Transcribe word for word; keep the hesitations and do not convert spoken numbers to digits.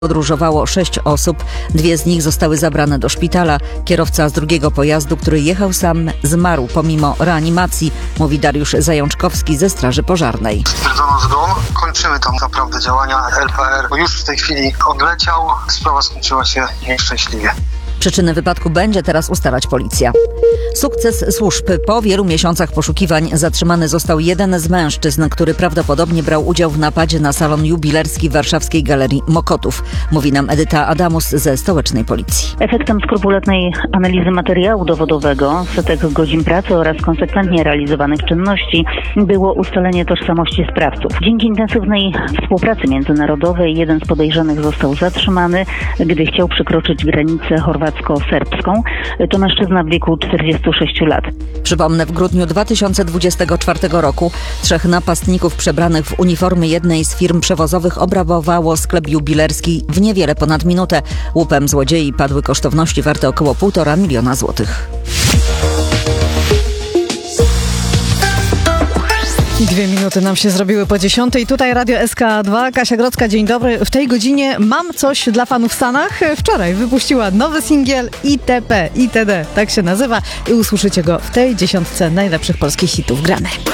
Podróżowało sześć osób, dwie z nich zostały zabrane do szpitala. Kierowca z drugiego pojazdu, który jechał sam, zmarł pomimo reanimacji, mówi Dariusz Zajączkowski ze Straży Pożarnej. Stwierdzono zgon, kończymy tam naprawdę działania. L P R już w tej chwili odleciał, sprawa skończyła się nieszczęśliwie. Przyczyny wypadku będzie teraz ustalać policja. Sukces służb. Po wielu miesiącach poszukiwań zatrzymany został jeden z mężczyzn, który prawdopodobnie brał udział w napadzie na salon jubilerski w warszawskiej Galerii Mokotów. Mówi nam Edyta Adamus ze stołecznej policji. Efektem skrupulatnej analizy materiału dowodowego, setek godzin pracy oraz konsekwentnie realizowanych czynności było ustalenie tożsamości sprawców. Dzięki intensywnej współpracy międzynarodowej jeden z podejrzanych został zatrzymany, gdy chciał przekroczyć granicę chorwacko-serbską. To mężczyzna w wieku czterdziestu sześciu lat. Przypomnę, w grudniu dwa tysiące dwudziestego czwartego roku trzech napastników przebranych w uniformy jednej z firm przewozowych obrabowało sklep jubilerski w niewiele ponad minutę. Łupem złodziei padły kosztowności warte około półtora miliona złotych. Dwie minuty nam się zrobiły po dziesiątej. Tutaj Radio S K dwa. Kasia Grodzka, dzień dobry. W tej godzinie mam coś dla fanów w Stanach. Wczoraj wypuściła nowy singiel I T P, I T D, tak się nazywa. I usłyszycie go w tej dziesiątce najlepszych polskich hitów grane.